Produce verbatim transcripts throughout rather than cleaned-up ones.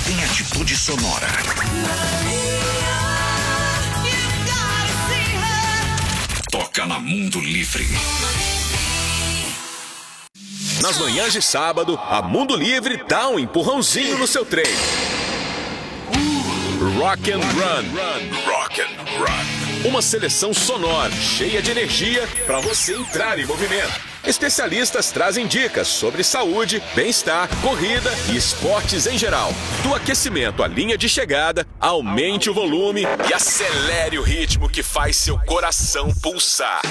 em atitude sonora. Toca na Mundo Livre. Nas manhãs de sábado, a Mundo Livre dá um empurrãozinho no seu treino. Rock and Run. Rock and Run. Uma seleção sonora, cheia de energia para você entrar em movimento. Especialistas trazem dicas sobre saúde, bem-estar, corrida e esportes em geral. Do aquecimento à linha de chegada, aumente o volume e acelere o ritmo que faz seu coração pulsar.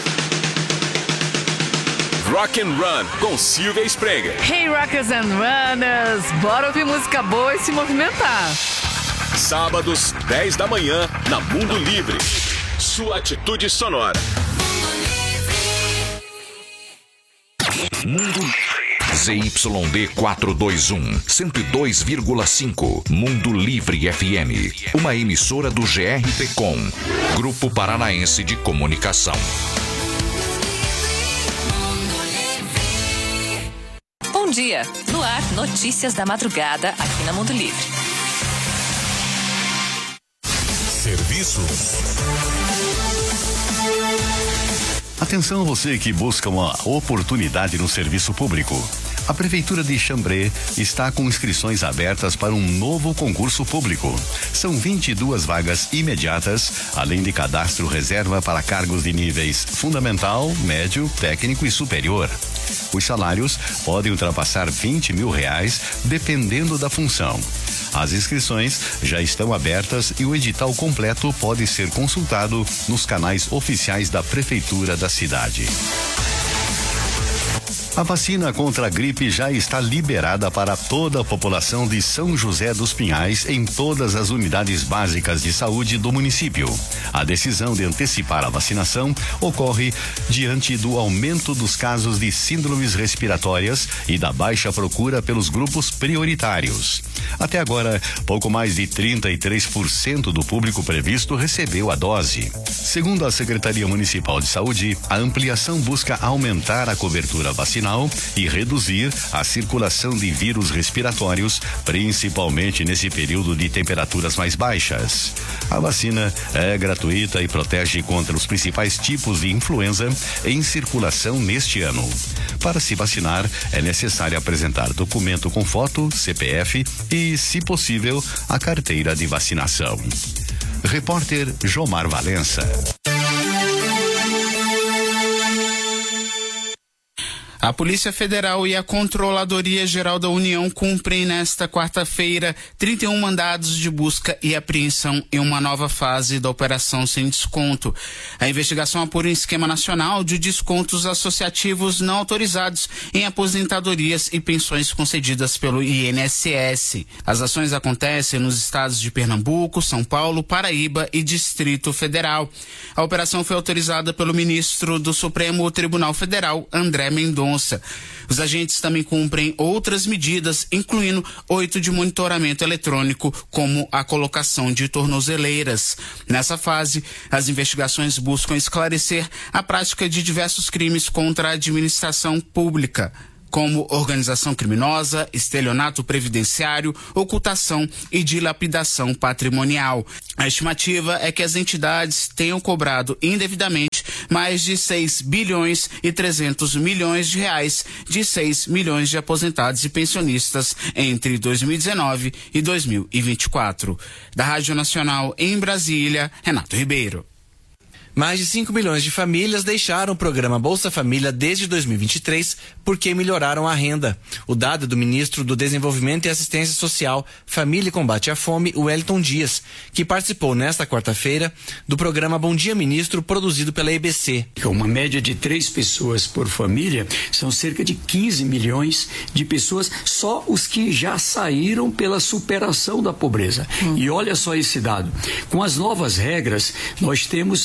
Rock and Run, com Silvia Sprenger. Hey Rockers and Runners, bora ouvir música boa e se movimentar. Sábados, dez da manhã, na Mundo Livre. Sua atitude sonora. Mundo Livre. Z Y D quatrocentos e vinte e um, cento e dois vírgula cinco. Mundo Livre F M. Uma emissora do G R P Com, Grupo Paranaense de Comunicação. Bom dia. No ar, notícias da madrugada aqui na Mundo Livre. Serviço. Atenção você que busca uma oportunidade no serviço público. A Prefeitura de Xambrê está com inscrições abertas para um novo concurso público. São vinte e duas vagas imediatas, além de cadastro reserva para cargos de níveis fundamental, médio, técnico e superior. Os salários podem ultrapassar vinte mil reais, dependendo da função. As inscrições já estão abertas e o edital completo pode ser consultado nos canais oficiais da Prefeitura da cidade. A vacina contra a gripe já está liberada para toda a população de São José dos Pinhais em todas as unidades básicas de saúde do município. A decisão de antecipar a vacinação ocorre diante do aumento dos casos de síndromes respiratórias e da baixa procura pelos grupos prioritários. Até agora, pouco mais de trinta e três por cento do público previsto recebeu a dose. Segundo a Secretaria Municipal de Saúde, a ampliação busca aumentar a cobertura vacinal e reduzir a circulação de vírus respiratórios, principalmente nesse período de temperaturas mais baixas. A vacina é gratuita e protege contra os principais tipos de influenza em circulação neste ano. Para se vacinar, é necessário apresentar documento com foto, C P F e, se possível, a carteira de vacinação. Repórter Jomar Valença. A Polícia Federal e a Controladoria Geral da União cumprem nesta quarta-feira trinta e um mandados de busca e apreensão em uma nova fase da Operação Sem Desconto. A investigação apura um esquema nacional de descontos associativos não autorizados em aposentadorias e pensões concedidas pelo I N S S. As ações acontecem nos estados de Pernambuco, São Paulo, Paraíba e Distrito Federal. A operação foi autorizada pelo ministro do Supremo Tribunal Federal, André Mendonça. Os agentes também cumprem outras medidas, incluindo oito de monitoramento eletrônico, como a colocação de tornozeleiras. Nessa fase, as investigações buscam esclarecer a prática de diversos crimes contra a administração pública, como organização criminosa, estelionato previdenciário, ocultação e dilapidação patrimonial. A estimativa é que as entidades tenham cobrado indevidamente mais de seis bilhões e trezentos milhões de reais de seis milhões de aposentados e pensionistas entre dois mil e dezenove e dois mil e vinte e quatro. Da Rádio Nacional em Brasília, Renato Ribeiro. Mais de cinco milhões de famílias deixaram o programa Bolsa Família desde dois mil e vinte e três porque melhoraram a renda. O dado é do ministro do Desenvolvimento e Assistência Social, Família e Combate à Fome, Wellington Dias, que participou nesta quarta-feira do programa Bom Dia Ministro, produzido pela E B C. Uma média de três pessoas por família, são cerca de quinze milhões de pessoas, só os que já saíram pela superação da pobreza. Hum. E olha só esse dado. Com as novas regras, nós temos neste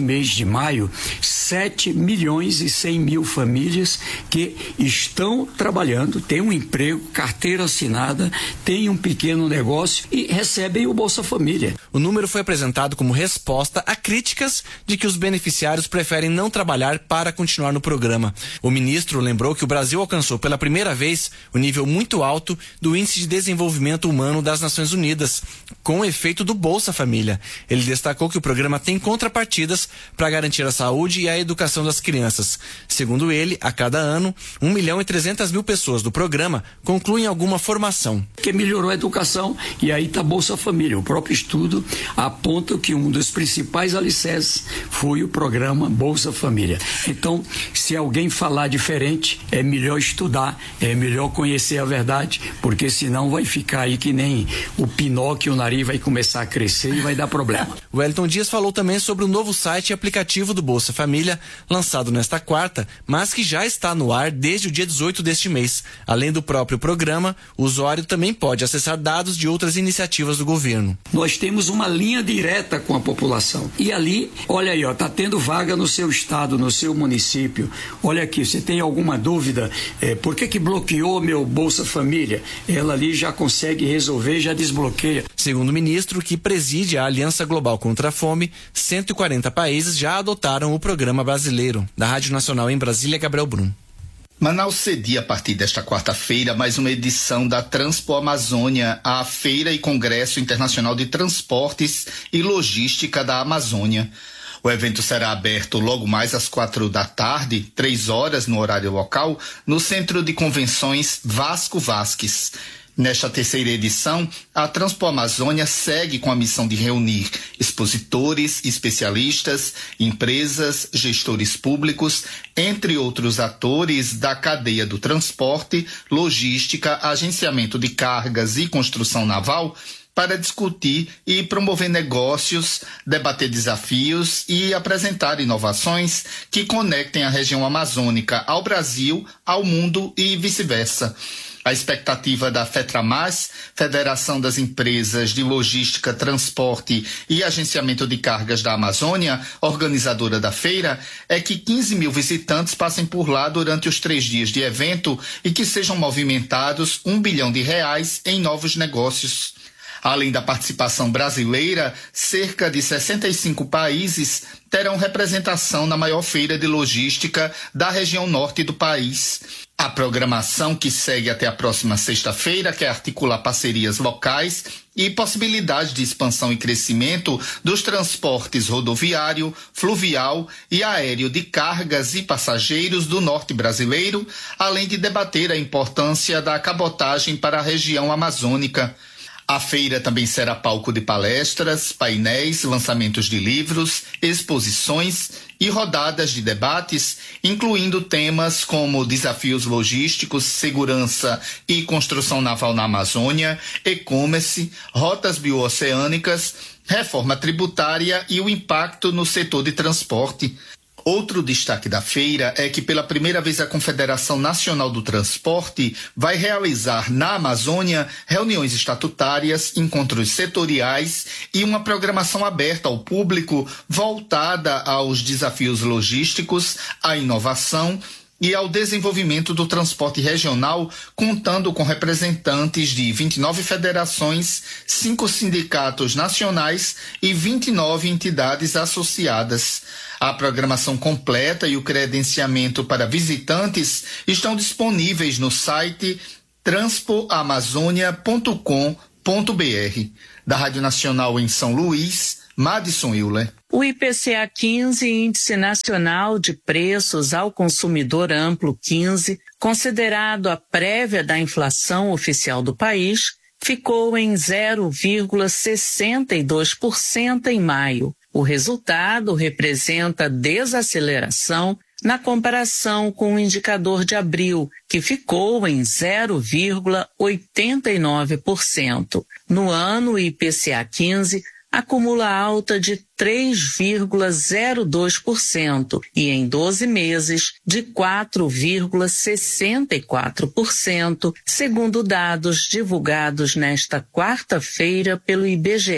mês de maio, sete milhões e cem mil famílias que estão trabalhando, têm um emprego, carteira assinada, têm um pequeno negócio e recebem o Bolsa Família. O número foi apresentado como resposta a críticas de que os beneficiários preferem não trabalhar para continuar no programa. O ministro lembrou que o Brasil alcançou pela primeira vez o nível muito alto do Índice de Desenvolvimento Humano das Nações Unidas, com o efeito do Bolsa Família. Ele destacou que o programa tem contrapartidas para garantir a saúde e a educação das crianças. Segundo ele, a cada ano, um milhão e trezentas mil pessoas do programa concluem alguma formação. Que melhorou a educação e aí está Bolsa Família. O próprio estudo aponta que um dos principais alicerces foi o programa Bolsa Família. Então, se alguém falar diferente, é melhor estudar, é melhor conhecer a verdade, porque senão vai ficar aí que nem o Pinóquio, o nariz vai começar a crescer e vai dar problema. O Wellington Dias falou também sobre o novo site e aplicativo do Bolsa Família, lançado nesta quarta, mas que já está no ar desde o dia dezoito deste mês. Além do próprio programa, o usuário também pode acessar dados de outras iniciativas do governo. Nós temos uma linha direta com a população. E ali, olha aí, ó, tá tendo vaga no seu estado, no seu município. Olha aqui, você tem alguma dúvida? É, por que que bloqueou meu Bolsa Família? Ela ali já consegue resolver, já desbloqueia. Segundo o ministro, que preside a Aliança Global contra a Fome, cento e quarenta países já adotaram o programa brasileiro. Da Rádio Nacional em Brasília, Gabriel Brum. Manaus cedia a partir desta quarta-feira mais uma edição da Transpo Amazônia, a Feira e Congresso Internacional de Transportes e Logística da Amazônia. O evento será aberto logo mais às quatro da tarde, três horas no horário local, no Centro de Convenções Vasco Vasques. Nesta terceira edição, a Transpo Amazônia segue com a missão de reunir expositores, especialistas, empresas, gestores públicos, entre outros atores da cadeia do transporte, logística, agenciamento de cargas e construção naval, para discutir e promover negócios, debater desafios e apresentar inovações que conectem a região amazônica ao Brasil, ao mundo e vice-versa. A expectativa da FETRAMAS, Federação das Empresas de Logística, Transporte e Agenciamento de Cargas da Amazônia, organizadora da feira, é que quinze mil visitantes passem por lá durante os três dias de evento e que sejam movimentados um bilhão de reais em novos negócios. Além da participação brasileira, cerca de sessenta e cinco países terão representação na maior feira de logística da região norte do país. A programação, que segue até a próxima sexta-feira, quer articular parcerias locais e possibilidades de expansão e crescimento dos transportes rodoviário, fluvial e aéreo de cargas e passageiros do norte brasileiro, além de debater a importância da cabotagem para a região amazônica. A feira também será palco de palestras, painéis, lançamentos de livros, exposições e rodadas de debates, incluindo temas como desafios logísticos, segurança e construção naval na Amazônia, e-commerce, rotas bioceânicas, reforma tributária e o impacto no setor de transporte. Outro destaque da feira é que pela primeira vez a Confederação Nacional do Transporte vai realizar na Amazônia reuniões estatutárias, encontros setoriais e uma programação aberta ao público voltada aos desafios logísticos, à inovação e ao desenvolvimento do transporte regional, contando com representantes de vinte e nove federações, cinco sindicatos nacionais e vinte e nove entidades associadas. A programação completa e o credenciamento para visitantes estão disponíveis no site transpo amazonia ponto com ponto br. Da Rádio Nacional em São Luís, Madison Euler. O I P C A quinze, Índice Nacional de Preços ao Consumidor Amplo quinze, considerado a prévia da inflação oficial do país, ficou em zero vírgula sessenta e dois por cento em maio. O resultado representa desaceleração na comparação com o indicador de abril, que ficou em zero vírgula oitenta e nove por cento. No ano, o I P C A quinze acumula alta de três vírgula zero dois por cento e em doze meses de quatro vírgula sessenta e quatro por cento, segundo dados divulgados nesta quarta-feira pelo I B G E.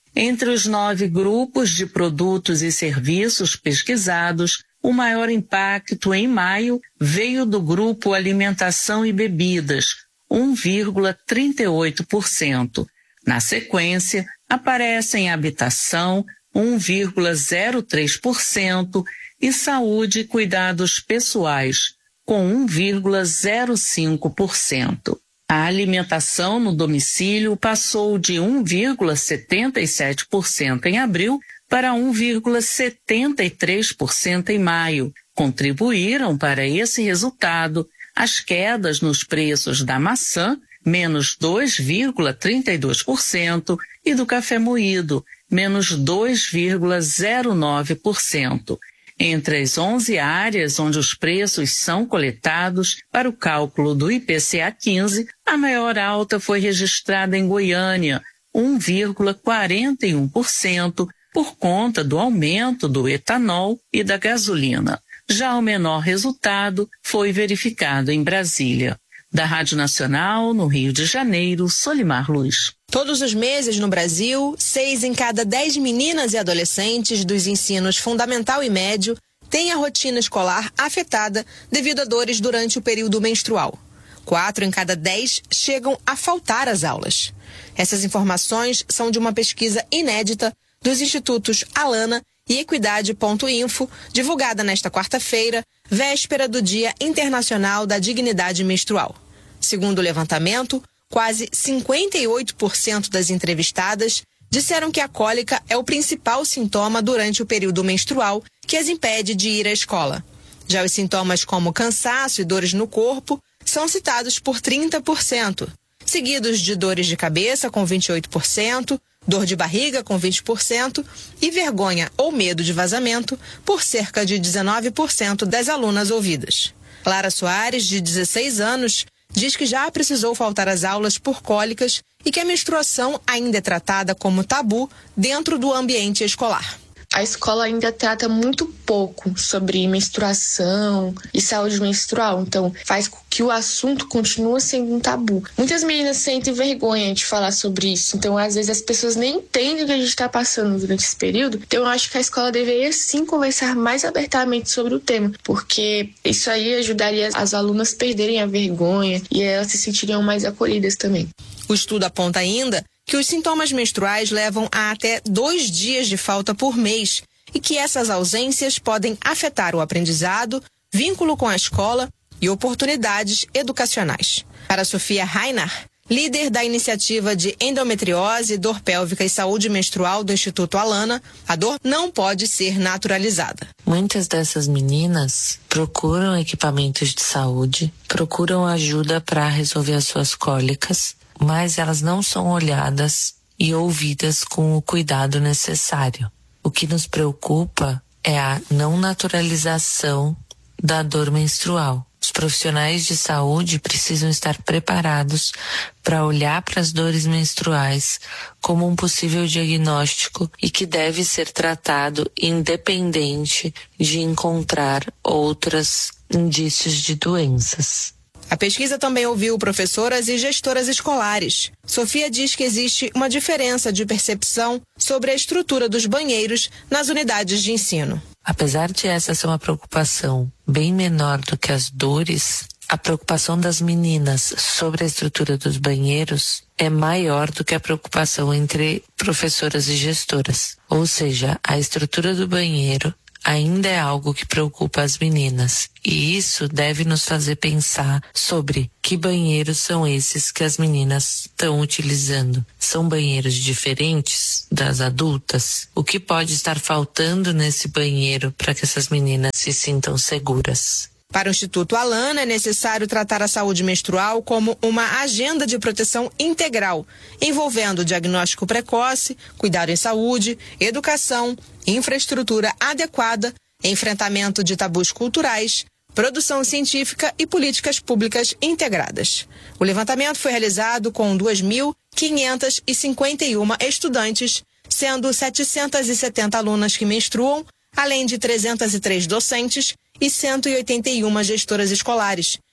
Entre os nove grupos de produtos e serviços pesquisados, o maior impacto em maio veio do grupo alimentação e bebidas, um vírgula trinta e oito por cento. Na sequência, aparecem habitação, um vírgula zero três por cento, e saúde e cuidados pessoais, com um vírgula zero cinco por cento. A alimentação no domicílio passou de um vírgula setenta e sete por cento em abril para um vírgula setenta e três por cento em maio. Contribuíram para esse resultado as quedas nos preços da maçã, menos dois vírgula trinta e dois por cento, e do café moído, menos dois vírgula zero nove por cento. Entre as onze áreas onde os preços são coletados para o cálculo do I P C A quinze, a maior alta foi registrada em Goiânia, um vírgula quarenta e um por cento, por conta do aumento do etanol e da gasolina. Já o menor resultado foi verificado em Brasília. Da Rádio Nacional, no Rio de Janeiro, Solimar Luz. Todos os meses no Brasil, seis em cada dez meninas e adolescentes dos ensinos fundamental e médio têm a rotina escolar afetada devido a dores durante o período menstrual. Quatro em cada dez chegam a faltar às aulas. Essas informações são de uma pesquisa inédita dos institutos Alana e Equidade ponto info, divulgada nesta quarta-feira, véspera do Dia Internacional da Dignidade Menstrual. Segundo o levantamento, quase cinquenta e oito por cento das entrevistadas disseram que a cólica é o principal sintoma durante o período menstrual que as impede de ir à escola. Já os sintomas como cansaço e dores no corpo são citados por trinta por cento, seguidos de dores de cabeça com vinte e oito por cento, dor de barriga com vinte por cento e vergonha ou medo de vazamento por cerca de dezenove por cento das alunas ouvidas. Clara Soares, de dezesseis anos, diz que já precisou faltar às aulas por cólicas e que a menstruação ainda é tratada como tabu dentro do ambiente escolar. A escola ainda trata muito pouco sobre menstruação e saúde menstrual, então faz com que o assunto continue sendo um tabu. Muitas meninas sentem vergonha de falar sobre isso, então às vezes as pessoas nem entendem o que a gente está passando durante esse período. Então eu acho que a escola deveria sim conversar mais abertamente sobre o tema, porque isso aí ajudaria as alunas a perderem a vergonha e elas se sentiriam mais acolhidas também. O estudo aponta ainda que os sintomas menstruais levam a até dois dias de falta por mês e que essas ausências podem afetar o aprendizado, vínculo com a escola e oportunidades educacionais. Para Sofia Rainar, líder da iniciativa de endometriose, dor pélvica e saúde menstrual do Instituto Alana, a dor não pode ser naturalizada. Muitas dessas meninas procuram equipamentos de saúde, procuram ajuda para resolver as suas cólicas, mas elas não são olhadas e ouvidas com o cuidado necessário. O que nos preocupa é a não naturalização da dor menstrual. Os profissionais de saúde precisam estar preparados para olhar para as dores menstruais como um possível diagnóstico e que deve ser tratado independente de encontrar outros indícios de doenças. A pesquisa também ouviu professoras e gestoras escolares. Sofia diz que existe uma diferença de percepção sobre a estrutura dos banheiros nas unidades de ensino. Apesar de essa ser uma preocupação bem menor do que as dores, a preocupação das meninas sobre a estrutura dos banheiros é maior do que a preocupação entre professoras e gestoras. Ou seja, a estrutura do banheiro ainda é algo que preocupa as meninas, e isso deve nos fazer pensar sobre que banheiros são esses que as meninas estão utilizando. São banheiros diferentes das adultas? O que pode estar faltando nesse banheiro para que essas meninas se sintam seguras? Para o Instituto Alana, é necessário tratar a saúde menstrual como uma agenda de proteção integral, envolvendo diagnóstico precoce, cuidado em saúde, educação, infraestrutura adequada, enfrentamento de tabus culturais, produção científica e políticas públicas integradas. O levantamento foi realizado com duas mil quinhentas e cinquenta e uma estudantes, sendo setecentas e setenta alunas que menstruam, além de trezentas e três docentes e cento e oitenta e uma gestoras escolares,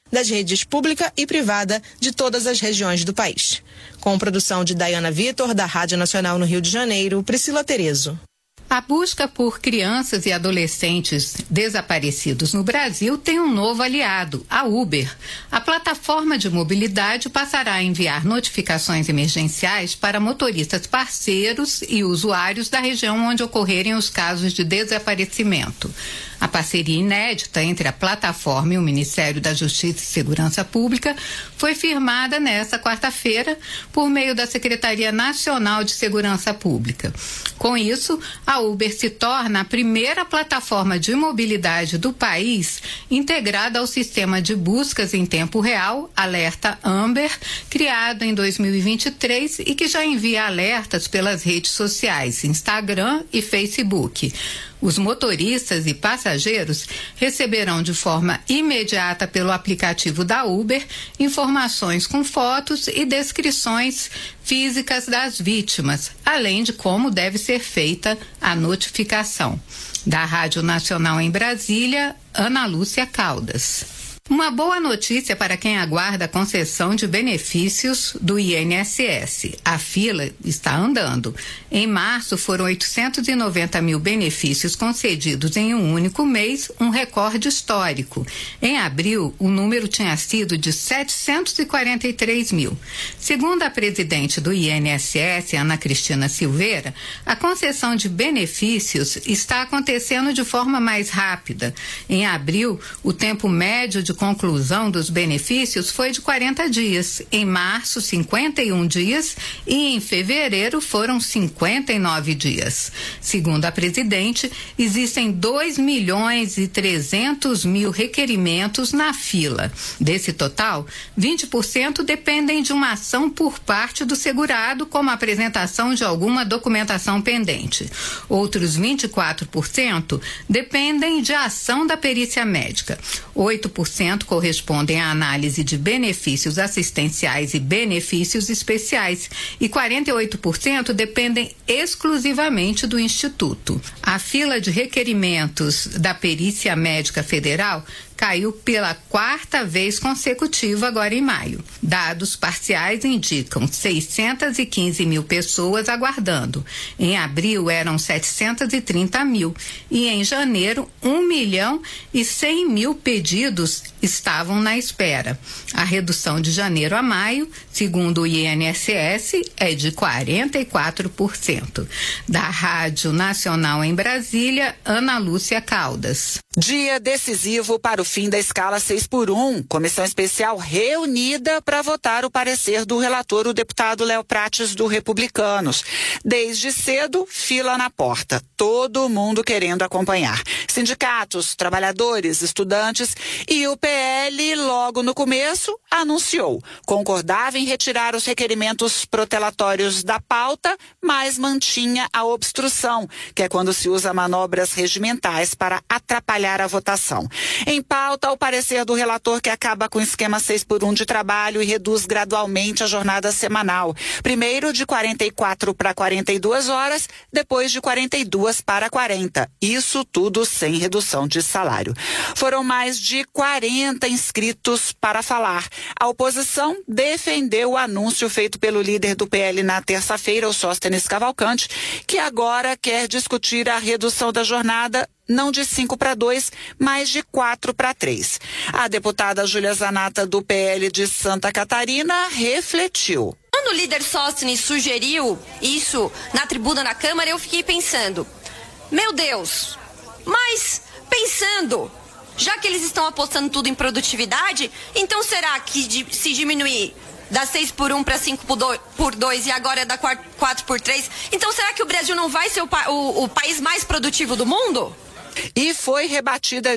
das redes pública e privada de todas as regiões do país. Com produção de Dayana Vitor, da Rádio Nacional no Rio de Janeiro, Priscila Terezo. A busca por crianças e adolescentes desaparecidos no Brasil tem um novo aliado, a Uber. A plataforma de mobilidade passará a enviar notificações emergenciais para motoristas parceiros e usuários da região onde ocorrerem os casos de desaparecimento. A parceria inédita entre a plataforma e o Ministério da Justiça e Segurança Pública foi firmada nesta quarta-feira por meio da Secretaria Nacional de Segurança Pública. Com isso, a Uber se torna a primeira plataforma de mobilidade do país integrada ao sistema de buscas em tempo real, Alerta Amber, criado em dois mil e vinte e três e que já envia alertas pelas redes sociais, Instagram e Facebook. Os motoristas e passageiros receberão de forma imediata pelo aplicativo da Uber informações com fotos e descrições físicas das vítimas, além de como deve ser feita a notificação. Da Rádio Nacional em Brasília, Ana Lúcia Caldas. Uma boa notícia para quem aguarda a concessão de benefícios do I N S S. A fila está andando. Em março, foram oitocentos e noventa mil benefícios concedidos em um único mês, um recorde histórico. Em abril, o número tinha sido de setecentos e quarenta e três mil. Segundo a presidente do I N S S, Ana Cristina Silveira, a concessão de benefícios está acontecendo de forma mais rápida. Em abril, o tempo médio de conclusão dos benefícios foi de quarenta dias, em março cinquenta e um dias e em fevereiro foram cinquenta e nove dias. Segundo a presidente, existem dois milhões e trezentos mil requerimentos na fila. Desse total, vinte por cento dependem de uma ação por parte do segurado, como a apresentação de alguma documentação pendente. Outros vinte e quatro por cento dependem de ação da perícia médica. oito por cento correspondem à análise de benefícios assistenciais e benefícios especiais e quarenta e oito por cento dependem exclusivamente do Instituto. A fila de requerimentos da Perícia Médica Federal caiu pela quarta vez consecutiva agora em maio. Dados parciais indicam seiscentos e quinze mil pessoas aguardando. Em abril eram setecentos e trinta mil e em janeiro um milhão e cem mil pedidos estavam na espera. A redução de janeiro a maio, segundo o I N S S, é de quarenta e quatro por cento. Da Rádio Nacional em Brasília, Ana Lúcia Caldas. Dia decisivo para o fim da escala seis por um. Comissão especial reunida para votar o parecer do relator, o deputado Léo Prates, do Republicanos. Desde cedo, fila na porta. Todo mundo querendo acompanhar. Sindicatos, trabalhadores, estudantes e o P L, logo no começo, anunciou. Concordava em retirar os requerimentos protelatórios da pauta, mas mantinha a obstrução, que é quando se usa manobras regimentais para atrapalhar a votação. Em pauta, o parecer do relator que acaba com o esquema seis por um de trabalho e reduz gradualmente a jornada semanal. Primeiro de quarenta e quatro para quarenta e duas horas, depois de quarenta e duas para quarenta. Isso tudo sem redução de salário. Foram mais de quarenta inscritos para falar. A oposição defendeu o anúncio feito pelo líder do P L na terça-feira, o Sóstenes Cavalcante, que agora quer discutir a redução da jornada não de cinco para dois, mas de quatro para três. A deputada Júlia Zanata, do P L de Santa Catarina, refletiu. Quando o líder Sóstenes sugeriu isso na tribuna na Câmara, eu fiquei pensando, meu Deus, mas pensando, já que eles estão apostando tudo em produtividade, então será que de, se diminuir da seis por um para cinco por dois e agora é da quatro por três, então será que o Brasil não vai ser o, o, o país mais produtivo do mundo? E foi rebatida